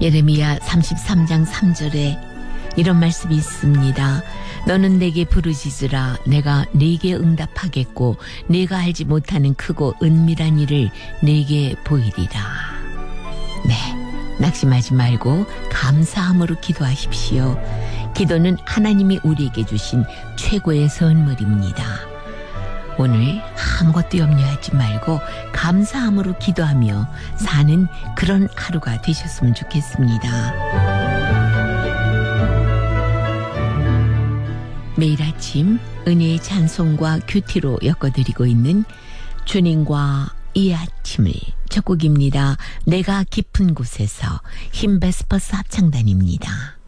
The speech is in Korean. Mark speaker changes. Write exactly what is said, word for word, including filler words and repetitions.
Speaker 1: 예레미야 삼십삼 장 삼 절에 이런 말씀이 있습니다. 너는 내게 부르짖으라. 내가 네게 응답하겠고 네가 알지 못하는 크고 은밀한 일을 네게 보이리라. 네, 낙심하지 말고 감사함으로 기도하십시오. 기도는 하나님이 우리에게 주신 최고의 선물입니다. 오늘 아무것도 염려하지 말고 감사함으로 기도하며 사는 그런 하루가 되셨으면 좋겠습니다. 매일 아침 은혜의 찬송과 큐티로 엮어드리고 있는 주님과 이 아침을 첫 곡입니다. 내가 깊은 곳에서 힘베스퍼스 합창단입니다.